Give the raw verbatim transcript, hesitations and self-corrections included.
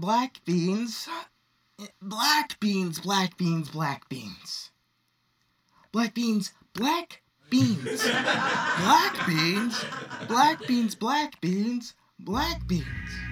black beans. Black beans, black beans, black beans. Black beans, black beans. Black beans, black beans, black beans, black beans.